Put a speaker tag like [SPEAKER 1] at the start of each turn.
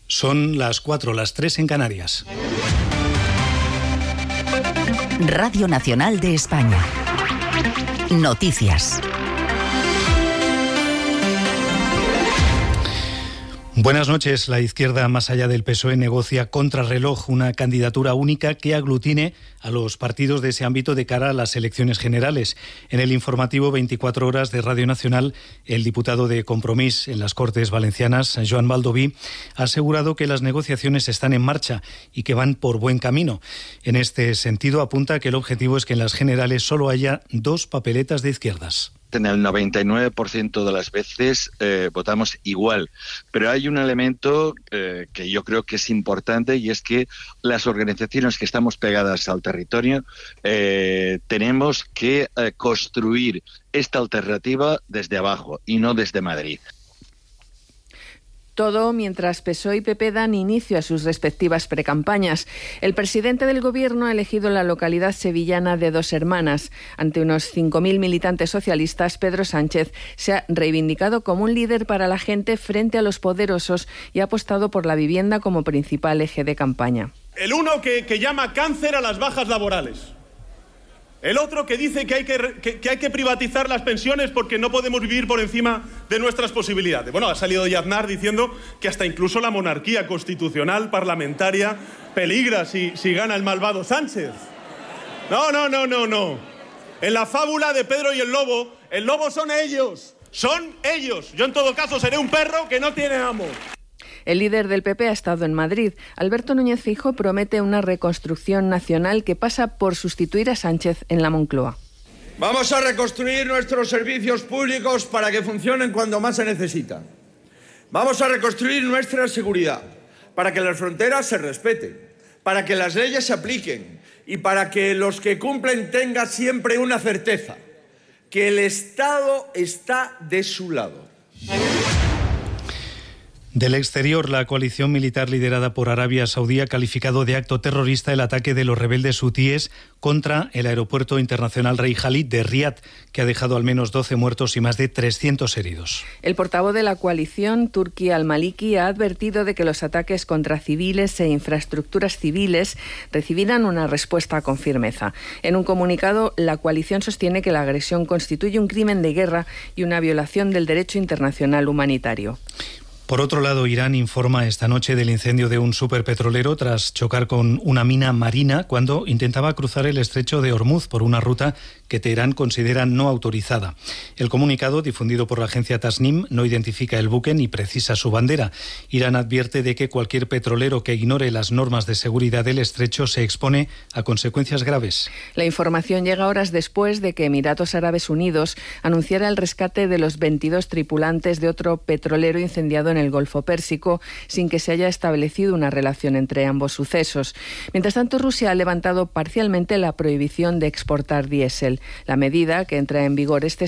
[SPEAKER 1] Son las 4, las 3 en Canarias.
[SPEAKER 2] Radio Nacional de España. Noticias.
[SPEAKER 1] Buenas noches. La izquierda, más allá del PSOE, negocia contrarreloj una candidatura única que aglutine a los partidos de ese ámbito de cara a las elecciones generales. En el informativo 24 horas de Radio Nacional, el diputado de Compromís en las Cortes Valencianas, Joan Baldoví, ha asegurado que las negociaciones están en marcha y que van por buen camino. En este sentido, apunta que el objetivo es que en las generales solo haya 2 papeletas de izquierdas.
[SPEAKER 3] En el 99% de las veces votamos igual, pero hay un elemento que yo creo que es importante, y es que las organizaciones que estamos pegadas al territorio tenemos que construir esta alternativa desde abajo y no desde Madrid.
[SPEAKER 4] Todo mientras PSOE y PP dan inicio a sus respectivas precampañas. El presidente del Gobierno ha elegido la localidad sevillana de Dos Hermanas. Ante unos 5.000 militantes socialistas, Pedro Sánchez se ha reivindicado como un líder para la gente frente a los poderosos y ha apostado por la vivienda como principal eje de campaña.
[SPEAKER 5] El uno que llama cáncer a las bajas laborales. El otro que dice que hay que privatizar las pensiones porque no podemos vivir por encima de nuestras posibilidades. Bueno, ha salido Aznar diciendo que hasta incluso la monarquía constitucional parlamentaria peligra si gana el malvado Sánchez. No. En la fábula de Pedro y el lobo son ellos. Son ellos. Yo en todo caso seré un perro que no tiene amo.
[SPEAKER 4] El líder del PP ha estado en Madrid. Alberto Núñez Feijóo promete una reconstrucción nacional que pasa por sustituir a Sánchez en la Moncloa.
[SPEAKER 6] Vamos a reconstruir nuestros servicios públicos para que funcionen cuando más se necesitan. Vamos a reconstruir nuestra seguridad para que las fronteras se respeten, para que las leyes se apliquen y para que los que cumplen tengan siempre una certeza, que el Estado está de su lado.
[SPEAKER 1] Del exterior, la coalición militar liderada por Arabia Saudí ha calificado de acto terrorista el ataque de los rebeldes hutíes contra el aeropuerto internacional Rey Khalid de Riad, que ha dejado al menos 12 muertos y más de 300 heridos.
[SPEAKER 4] El portavoz de la coalición, Turki al-Maliki, ha advertido de que los ataques contra civiles e infraestructuras civiles recibirán una respuesta con firmeza. En un comunicado, la coalición sostiene que la agresión constituye un crimen de guerra y una violación del derecho internacional humanitario.
[SPEAKER 1] Por otro lado, Irán informa esta noche del incendio de un superpetrolero tras chocar con una mina marina cuando intentaba cruzar el estrecho de Hormuz por una ruta que Teherán considera no autorizada. El comunicado, difundido por la agencia Tasnim, no identifica el buque ni precisa su bandera. Irán advierte de que cualquier petrolero que ignore las normas de seguridad del estrecho se expone a consecuencias graves.
[SPEAKER 4] La información llega horas después de que Emiratos Árabes Unidos anunciara el rescate de los 22 tripulantes de otro petrolero incendiado en el Golfo Pérsico, sin que se haya establecido una relación entre ambos sucesos. Mientras tanto, Rusia ha levantado parcialmente la prohibición de exportar diésel. La medida, que entra en vigor este